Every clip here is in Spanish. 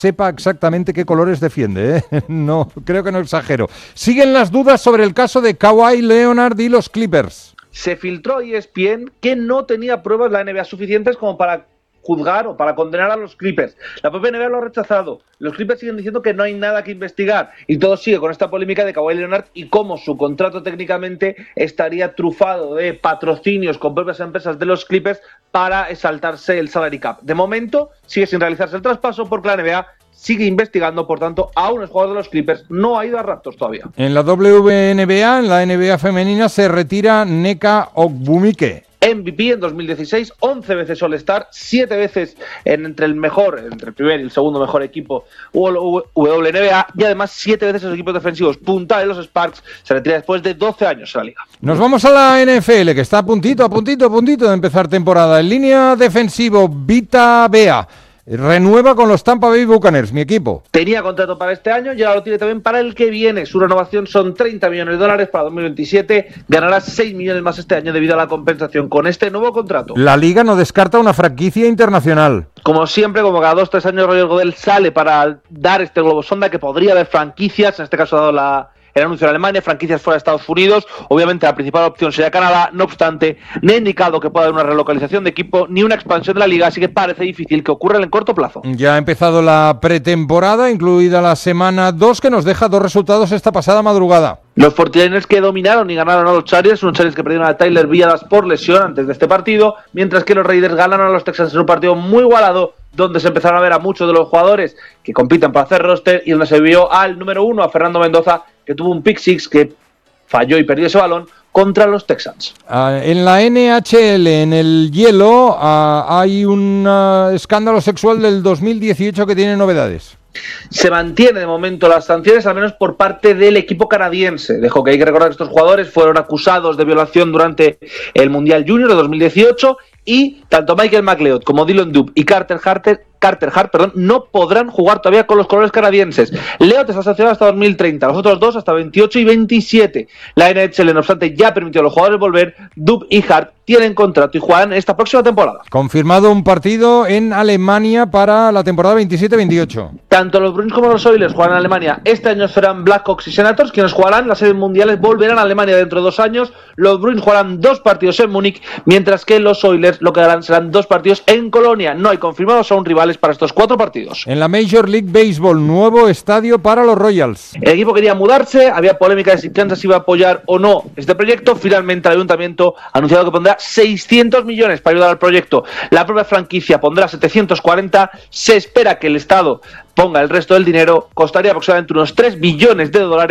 sepa exactamente qué colores defiende, ¿eh? No, creo que no exagero. Siguen las dudas sobre el caso de Kawhi Leonard y los Clippers. Se filtró a ESPN que no tenía pruebas la NBA suficientes como para juzgar o para condenar a los Clippers. La propia NBA lo ha rechazado. Los Clippers siguen diciendo que no hay nada que investigar y todo sigue con esta polémica de Kawhi Leonard y cómo su contrato técnicamente estaría trufado de patrocinios con propias empresas de los Clippers para saltarse el salary cap. De momento sigue sin realizarse el traspaso porque la NBA sigue investigando, por tanto, aún el jugador de los Clippers no ha ido a Raptors todavía. En la WNBA, en la NBA femenina, se retira Nneka Ogwumike. MVP en 2016, 11 veces All-Star, 7 veces entre el primer y el segundo mejor equipo WNBA y además 7 veces en los equipos defensivos. Punta de los Sparks, se retira después de 12 años en la liga. Nos vamos a la NFL, que está a puntito de empezar temporada. En línea defensivo, Vita Vea renueva con los Tampa Bay Buccaneers, mi equipo. Tenía contrato para este año y ahora lo tiene también para el que viene. Su renovación son $30 millones para 2027. Ganará 6 millones más este año debido a la compensación con este nuevo contrato. La liga no descarta una franquicia internacional. Como siempre, como cada 2-3 años, Roger Goodell sale para dar este globo sonda que podría haber franquicias. En este caso ha dado el anuncio en Alemania, franquicias fuera de Estados Unidos. Obviamente la principal opción sería Canadá. No obstante, no ha indicado que pueda haber una relocalización de equipo ni una expansión de la liga, así que parece difícil que ocurra en el corto plazo. Ya ha empezado la pretemporada, incluida la semana 2, que nos deja 2 resultados esta pasada madrugada. Los 49ers que dominaron y ganaron a los Chargers, unos Chargers que perdieron a Tyler Villadas por lesión antes de este partido, mientras que los Raiders ganaron a los Texans en un partido muy igualado, donde se empezaron a ver a muchos de los jugadores que compiten para hacer roster y donde se vio al número 1, a Fernando Mendoza, que tuvo un pick six que falló y perdió ese balón contra los Texans. En la NHL, en el hielo, hay un escándalo sexual del 2018 que tiene novedades. Se mantiene de momento las sanciones, al menos por parte del equipo canadiense de hockey. Hay que recordar que estos jugadores fueron acusados de violación durante el Mundial Junior de 2018 y tanto Michael McLeod como Dylan Dube y Carter Hart, no podrán jugar todavía con los colores canadienses. Leod está sancionado hasta 2030, los otros dos hasta 28 y 27. La NHL, no obstante, ya permitió a los jugadores volver. Dube y Hart tienen contrato y juegan esta próxima temporada. Confirmado un partido en Alemania para la temporada 27-28. Tanto los Bruins como los Oilers juegan en Alemania. Este año serán Blackhawks y Senators quienes jugarán. Las series mundiales volverán a Alemania dentro de 2 años. Los Bruins jugarán 2 partidos en Múnich, mientras que los Oilers lo que harán serán 2 partidos en Colonia. No hay confirmados aún rivales para estos 4 partidos. En la Major League Baseball, nuevo estadio para los Royals. El equipo quería mudarse, había polémica de si Kansas iba a apoyar o no este proyecto. Finalmente el ayuntamiento ha anunciado que pondrá 600 millones para ayudar al proyecto. La propia franquicia pondrá 740. Se espera que el Estado ponga el resto del dinero. Costaría aproximadamente unos $3 billones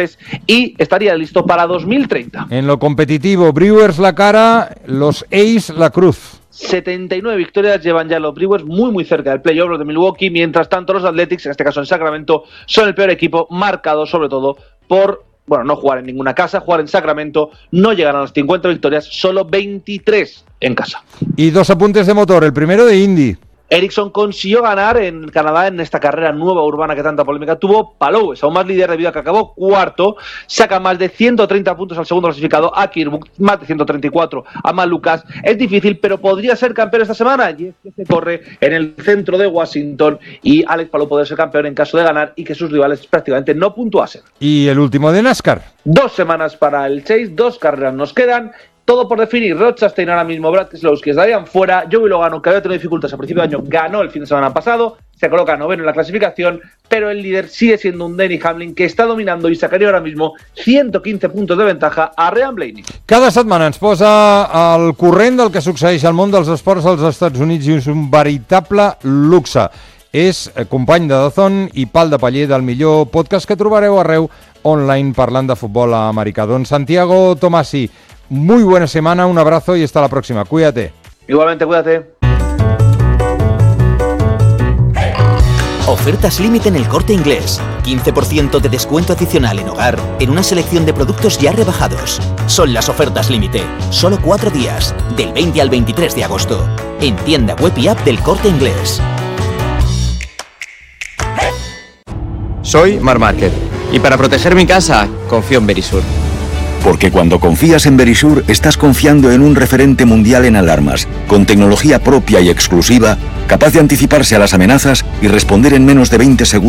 y estaría listo para 2030. En lo competitivo, Brewers la cara, los A's la cruz. 79 victorias llevan ya los Brewers, muy cerca del playoff, los de Milwaukee. Mientras tanto los Athletics, en este caso en Sacramento, son el peor equipo, marcado sobre todo por no jugar en ninguna casa, jugar en Sacramento. No llegan a las 50 victorias, solo 23 en casa. Y 2 apuntes de motor, el primero de Indy. Ericsson consiguió ganar en Canadá en esta carrera nueva urbana que tanta polémica tuvo. Palou es aún más líder debido a que acabó cuarto. Saca más de 130 puntos al segundo clasificado, a Kirkwood, más de 134 a Malukas. Es difícil, pero podría ser campeón esta semana. Y es que se corre en el centro de Washington y Alex Palou podría ser campeón en caso de ganar y que sus rivales prácticamente no puntuasen. Y el último de NASCAR. 2 semanas para el Chase, 2 carreras nos quedan. Todo por definir. Rod Chastain ahora mismo, Brad Keselowski estarían fuera. Joey Logano, que había tenido dificultades a principio de año, ganó el fin de semana pasado. Se coloca 9º en la clasificación, pero el líder sigue siendo un Denny Hamlin que está dominando y sacaría ahora mismo 115 puntos de ventaja a Ryan Blaney. Cada setmana ens posa al corrent del que succeeix al món dels esports als Estats Units i és un veritable luxe. És company de Dazón i pal de paller del millor podcast que trobareu arreu online parlant de futbol americà. Don Santiago Tomasi, muy buena semana, un abrazo y hasta la próxima. Cuídate. Igualmente, cuídate. Ofertas límite en El Corte Inglés. 15% de descuento adicional en hogar en una selección de productos ya rebajados. Son las ofertas límite. Solo 4 días, del 20 al 23 de agosto. En tienda web y app del Corte Inglés. Soy Marc Márquez y para proteger mi casa confío en Verisur. Porque cuando confías en Verisure, estás confiando en un referente mundial en alarmas, con tecnología propia y exclusiva, capaz de anticiparse a las amenazas y responder en menos de 20 segundos